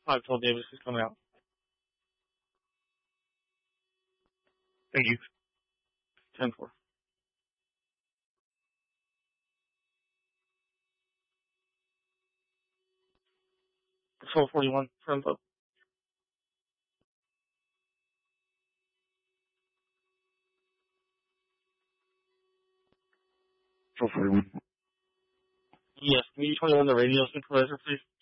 512 Davis is coming out. Thank you. 10-4. 1241 for info. So 41. Yes, can you 21 the radio supervisor, please?